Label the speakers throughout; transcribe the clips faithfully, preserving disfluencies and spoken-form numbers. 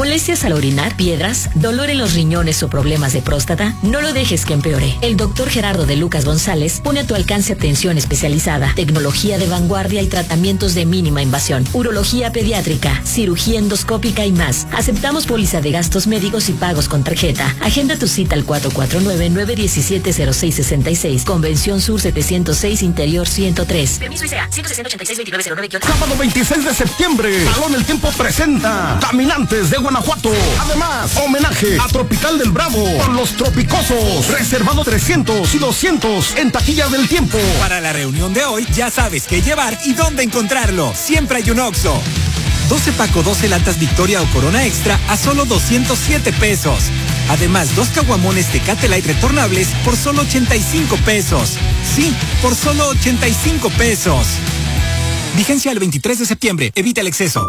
Speaker 1: ¿Molestias al orinar, piedras, dolor en los riñones o problemas de próstata? No lo dejes que empeore. El doctor Gerardo de Lucas González pone a tu alcance atención especializada, tecnología de vanguardia y tratamientos de mínima invasión, urología pediátrica, cirugía endoscópica y más. Aceptamos póliza de gastos médicos y pagos con tarjeta. Agenda tu cita al cuatro cuatro nueve, nueve uno siete, cero seis seis seis. Convención Sur setecientos seis, Interior ciento tres. Permiso I C A ciento sesenta, ochenta y seis, veintinueve cero nueve.
Speaker 2: Sábado veintiséis de septiembre, Salón El Tiempo presenta Caminantes de Guanajuato. Además, homenaje a Tropical del Bravo con los Tropicosos. Reservado trescientos y doscientos en taquilla del Tiempo.
Speaker 3: Para la reunión de hoy, ya sabes qué llevar y dónde encontrarlo. Siempre hay un Oxxo. doce Paco, doce latas Victoria o Corona Extra a solo doscientos siete pesos. Además, dos caguamones Tecate Light retornables por solo ochenta y cinco pesos. Sí, por solo ochenta y cinco pesos. Vigencia el veintitrés de septiembre. Evita el exceso.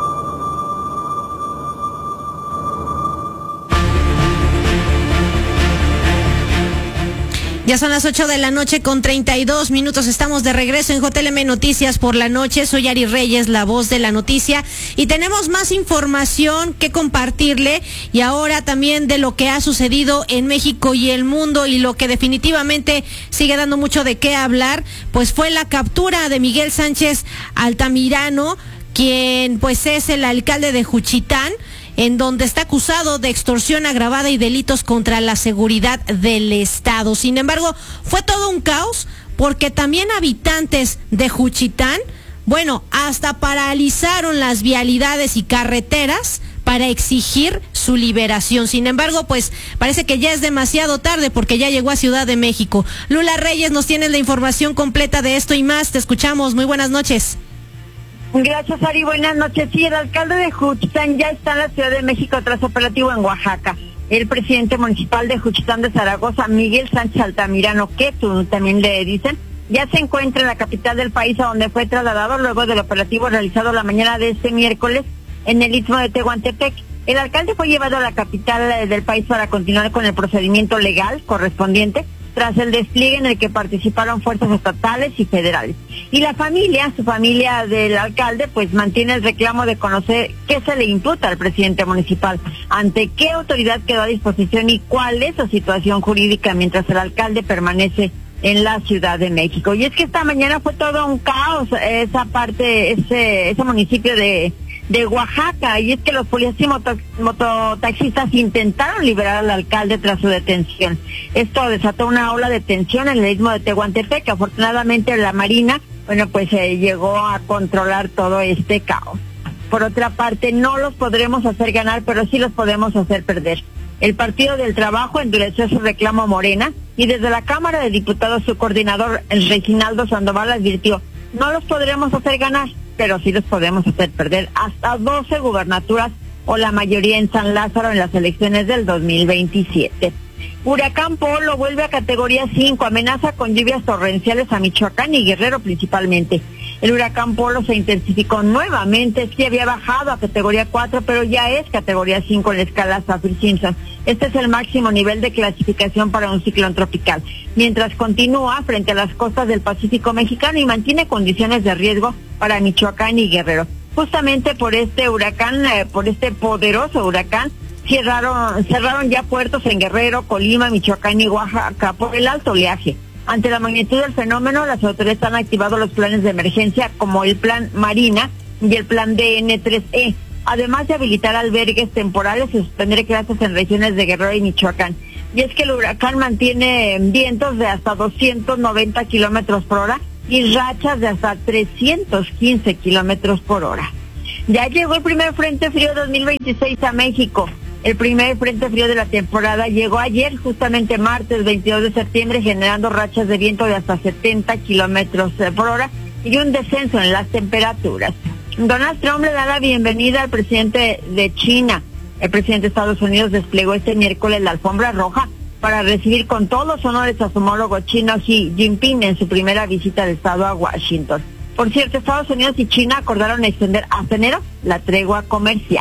Speaker 4: Ya son las ocho de la noche con treinta y dos minutos. Estamos de regreso en J L M Noticias por la noche. Soy Ari Reyes, la voz de la noticia. Y tenemos más información que compartirle. Y ahora también de lo que ha sucedido en México y el mundo. Y lo que definitivamente sigue dando mucho de qué hablar. Pues fue la captura de Miguel Sánchez Altamirano, quien pues es el alcalde de Juchitán, en donde está acusado de extorsión agravada y delitos contra la seguridad del Estado. Sin embargo, fue todo un caos porque también habitantes de Juchitán, bueno, hasta paralizaron las vialidades y carreteras para exigir su liberación. Sin embargo, pues parece que ya es demasiado tarde porque ya llegó a Ciudad de México. Lula Reyes, nos tienes la información completa de esto y más. Te escuchamos. Muy buenas noches.
Speaker 5: Gracias, Ari. Buenas noches. Sí, el alcalde de Juchitán ya está en la Ciudad de México tras operativo en Oaxaca. El presidente municipal de Juchitán de Zaragoza, Miguel Sánchez Altamirano, que tú también le dicen, ya se encuentra en la capital del país, a donde fue trasladado luego del operativo realizado la mañana de este miércoles en el istmo de Tehuantepec. El alcalde fue llevado a la capital del país para continuar con el procedimiento legal correspondiente, tras el despliegue en el que participaron fuerzas estatales y federales. Y la familia, su familia del alcalde, pues mantiene el reclamo de conocer qué se le imputa al presidente municipal, ante qué autoridad quedó a disposición y cuál es su situación jurídica mientras el alcalde permanece en la Ciudad de México. Y es que esta mañana fue todo un caos esa parte, ese, ese municipio de de Oaxaca, y es que los policías y moto, mototaxistas intentaron liberar al alcalde tras su detención. Esto desató una ola de tensión en el istmo de Tehuantepec. Afortunadamente la Marina, bueno, pues eh, llegó a controlar todo este caos. Por otra parte, no los podremos hacer ganar, pero sí los podemos hacer perder. El Partido del Trabajo endureció su reclamo a Morena, y desde la Cámara de Diputados su coordinador, el Reginaldo Sandoval, advirtió: no los podremos hacer ganar, pero sí los podemos hacer perder hasta doce gubernaturas o la mayoría en San Lázaro en las elecciones del dos mil veintisiete. Huracán Polo vuelve a categoría cinco, amenaza con lluvias torrenciales a Michoacán y Guerrero principalmente. El huracán Polo se intensificó nuevamente, sí había bajado a categoría cuatro, pero ya es categoría cinco en la escala Saffir-Simpson. Este es el máximo nivel de clasificación para un ciclón tropical, mientras continúa frente a las costas del Pacífico mexicano y mantiene condiciones de riesgo para Michoacán y Guerrero. Justamente por este huracán, eh, por este poderoso huracán, cerraron, cerraron ya puertos en Guerrero, Colima, Michoacán y Oaxaca por el alto oleaje. Ante la magnitud del fenómeno, las autoridades han activado los planes de emergencia como el Plan Marina y el Plan D N tres E, además de habilitar albergues temporales y suspender clases en regiones de Guerrero y Michoacán. Y es que el huracán mantiene vientos de hasta doscientos noventa kilómetros por hora y rachas de hasta trescientos quince kilómetros por hora. Ya llegó el primer Frente Frío dos mil veintiséis a México. El primer Frente Frío de la temporada llegó ayer, justamente martes veintidós de septiembre, generando rachas de viento de hasta setenta kilómetros por hora y un descenso en las temperaturas. Donald Trump le da la bienvenida al presidente de China. El presidente de Estados Unidos desplegó este miércoles la alfombra roja para recibir con todos los honores a su homólogo chino Xi Jinping en su primera visita de Estado a Washington. Por cierto, Estados Unidos y China acordaron extender hasta enero la tregua comercial.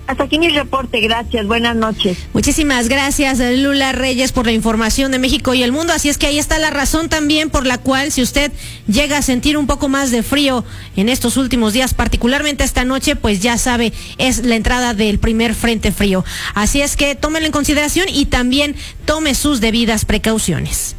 Speaker 5: Hasta aquí mi reporte, gracias, buenas noches.
Speaker 4: Muchísimas gracias, Lula Reyes, por la información de México y el mundo. Así es que ahí está la razón también por la cual, si usted llega a sentir un poco más de frío en estos últimos días, particularmente esta noche, pues ya sabe, es la entrada del primer frente frío. Así es que tómelo en consideración y también tome sus debidas precauciones.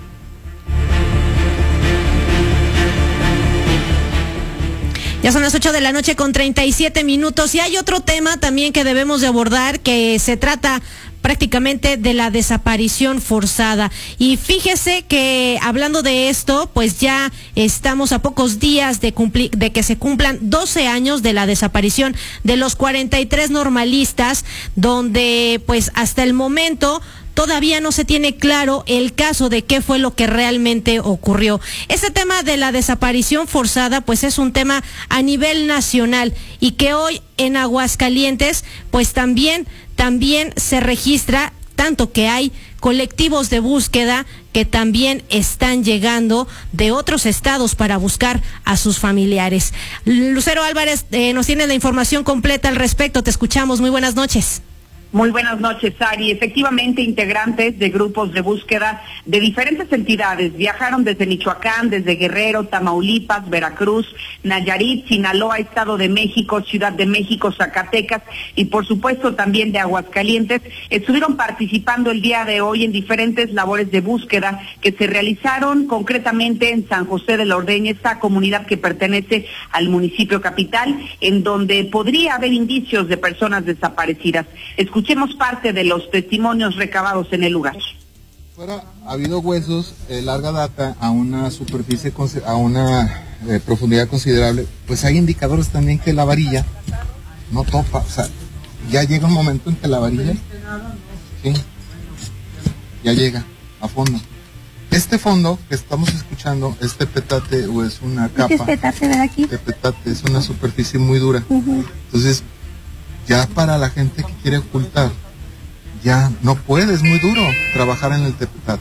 Speaker 4: Ya son las ocho de la noche con treinta y siete minutos y hay otro tema también que debemos de abordar, que se trata prácticamente de la desaparición forzada. Y fíjese que hablando de esto, pues ya estamos a pocos días de cumplir, de que se cumplan doce años de la desaparición de los cuarenta y tres normalistas, donde pues hasta el momento todavía no se tiene claro el caso de qué fue lo que realmente ocurrió. Este tema de la desaparición forzada, pues es un tema a nivel nacional y que hoy en Aguascalientes, pues también, también se registra, tanto que hay colectivos de búsqueda que también están llegando de otros estados para buscar a sus familiares. Lucero Álvarez eh, nos tiene la información completa al respecto. Te escuchamos. Muy buenas noches.
Speaker 6: Muy buenas noches, Ari. Efectivamente, integrantes de grupos de búsqueda de diferentes entidades viajaron desde Michoacán, desde Guerrero, Tamaulipas, Veracruz, Nayarit, Sinaloa, Estado de México, Ciudad de México, Zacatecas y por supuesto también de Aguascalientes. Estuvieron participando el día de hoy en diferentes labores de búsqueda que se realizaron concretamente en San José de la Ordeña, esta comunidad que pertenece al municipio capital, en donde podría haber indicios de personas desaparecidas. Escuchemos parte de los testimonios recabados en el lugar.
Speaker 7: Fuera, ha habido huesos de eh, larga data a una superficie, a una eh, profundidad considerable, pues hay indicadores también que la varilla no topa, o sea, ya llega un momento en que la varilla, sí, ya llega a fondo. Este fondo que estamos escuchando, este petate o es una capa,
Speaker 8: ¿Este petate de aquí?
Speaker 7: Este petate es una superficie muy dura, uh-huh. Entonces ya para la gente que quiere ocultar, ya no puede, es muy duro trabajar en el tepetate.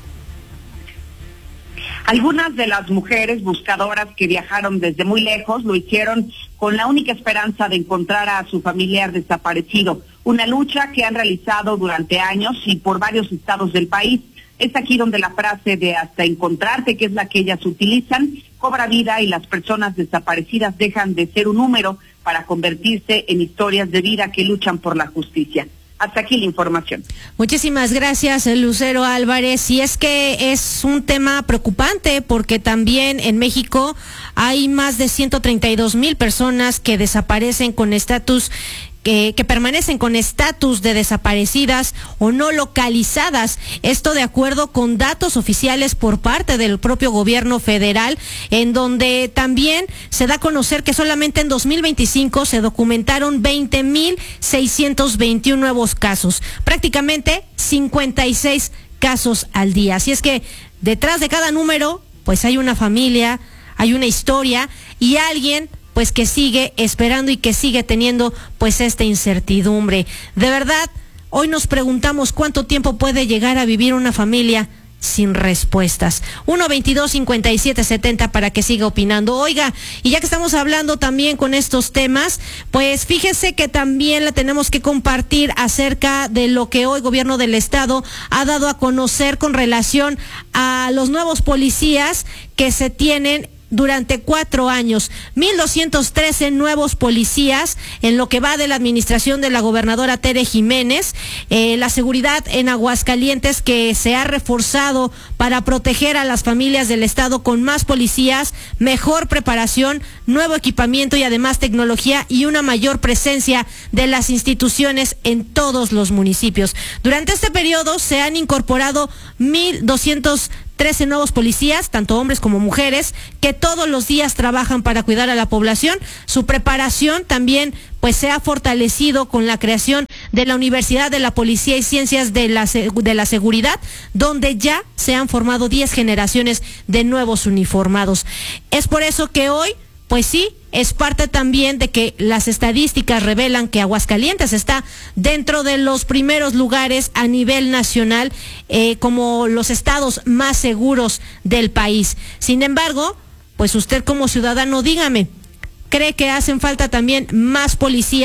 Speaker 6: Algunas de las mujeres buscadoras que viajaron desde muy lejos lo hicieron con la única esperanza de encontrar a su familiar desaparecido. Una lucha que han realizado durante años y por varios estados del país. Es aquí donde la frase de hasta encontrarte, que es la que ellas utilizan, cobra vida y las personas desaparecidas dejan de ser un número para convertirse en historias de vida que luchan por la justicia. Hasta aquí la información.
Speaker 4: Muchísimas gracias, Lucero Álvarez. Y es que es un tema preocupante porque también en México hay más de ciento treinta y dos mil personas que desaparecen con estatus Que, que permanecen con estatus de desaparecidas o no localizadas. Esto de acuerdo con datos oficiales por parte del propio gobierno federal, en donde también se da a conocer que solamente en dos mil veinticinco se documentaron veinte mil seiscientos veintiún nuevos casos, prácticamente cincuenta y seis casos al día. Así es que detrás de cada número, pues hay una familia, hay una historia y alguien pues que sigue esperando y que sigue teniendo pues esta incertidumbre. De verdad, hoy nos preguntamos cuánto tiempo puede llegar a vivir una familia sin respuestas. uno veintidós cincuenta y siete setenta para que siga opinando. Oiga, y ya que estamos hablando también con estos temas, pues fíjese que también la tenemos que compartir acerca de lo que hoy Gobierno del Estado ha dado a conocer con relación a los nuevos policías que se tienen durante cuatro años, mil doscientos trece nuevos policías en lo que va de la administración de la gobernadora Tere Jiménez, eh, la seguridad en Aguascalientes que se ha reforzado para proteger a las familias del estado con más policías, mejor preparación, nuevo equipamiento y además tecnología y una mayor presencia de las instituciones en todos los municipios. Durante este periodo se han incorporado mil doscientos trece nuevos policías, tanto hombres como mujeres, que todos los días trabajan para cuidar a la población. Su preparación también pues se ha fortalecido con la creación de la Universidad de la Policía y Ciencias de la, de la Seguridad, donde ya se han formado diez generaciones de nuevos uniformados. Es por eso que hoy, pues sí, es parte también de que las estadísticas revelan que Aguascalientes está dentro de los primeros lugares a nivel nacional eh, como los estados más seguros del país. Sin embargo, pues usted como ciudadano, dígame, ¿cree que hacen falta también más policías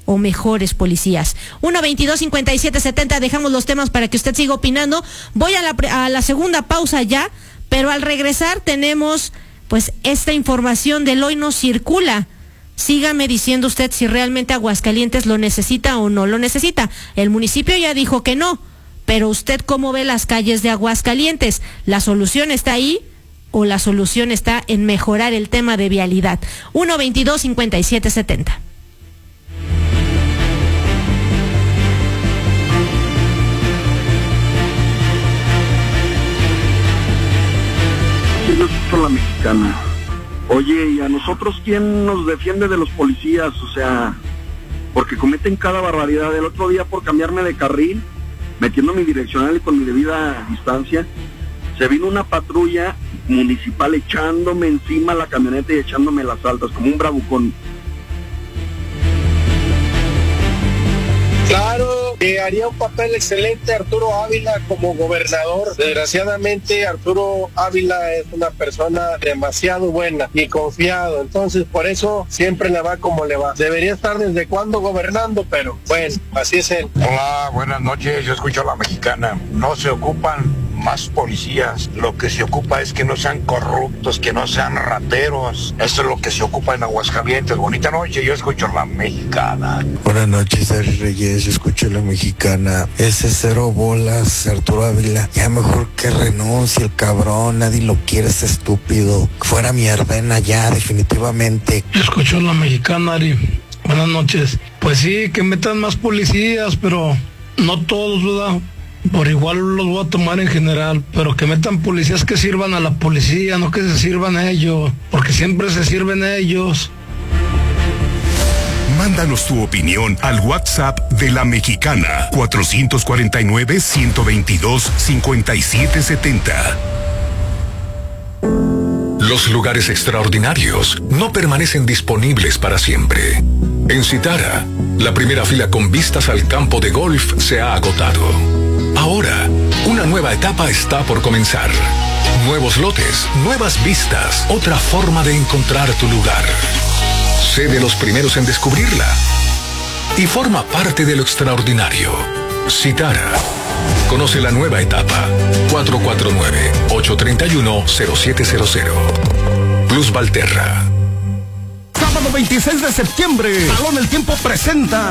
Speaker 4: o mejores policías. uno veintidós cincuenta y siete setenta, dejamos los temas para que usted siga opinando. Voy a la, a la segunda pausa ya, pero al regresar tenemos pues esta información del Hoy No Circula. Sígame diciendo usted si realmente Aguascalientes lo necesita o no lo necesita. El municipio ya dijo que no, pero usted cómo ve las calles de Aguascalientes. ¿La solución está ahí o la solución está en mejorar el tema de vialidad? uno veintidós cincuenta y siete setenta.
Speaker 8: La Mexicana. Oye, ¿y a nosotros quién nos defiende de los policías? O sea, porque cometen cada barbaridad. El otro día, por cambiarme de carril, metiendo mi direccional y con mi debida distancia, se vino una patrulla municipal echándome encima la camioneta y echándome las altas, como un bravucón.
Speaker 9: Claro, que haría un papel excelente Arturo Ávila como gobernador. Desgraciadamente Arturo Ávila es una persona demasiado buena y confiado, entonces por eso siempre le va como le va. Debería estar desde cuando gobernando, pero bueno, así es él.
Speaker 10: Hola, buenas noches, yo escucho a La Mexicana. No se ocupan más policías, lo que se ocupa es que no sean corruptos, que no sean rateros. Eso es lo que se ocupa en Aguascalientes. Bonita noche, yo escucho La Mexicana.
Speaker 11: Buenas noches, Ari Reyes, yo escucho La Mexicana. Ese cero bolas, Arturo Ávila, ya mejor que renuncie el cabrón, nadie lo quiere, ese estúpido. Fuera mierdena ya, definitivamente.
Speaker 12: Yo escucho La Mexicana, Ari. Buenas noches. Pues sí, que metan más policías, pero no todos, ¿verdad? Por igual los voy a tomar en general, pero que metan policías que sirvan a la policía, no que se sirvan a ellos, porque siempre se sirven a ellos.
Speaker 2: Mándanos tu opinión al WhatsApp de La Mexicana, cuatrocientos cuarenta y nueve, ciento veintidós, cincuenta y siete setenta.
Speaker 13: Los lugares extraordinarios no permanecen disponibles para siempre. En Citara, la primera fila con vistas al campo de golf se ha agotado. Ahora, una nueva etapa está por comenzar. Nuevos lotes, nuevas vistas, otra forma de encontrar tu lugar. Sé de los primeros en descubrirla y forma parte de lo extraordinario. Citara. Conoce la nueva etapa. cuatro cuatro nueve, ocho tres uno, cero siete cero cero. Plus Valterra.
Speaker 2: Sábado veintiséis de septiembre, Salón El Tiempo presenta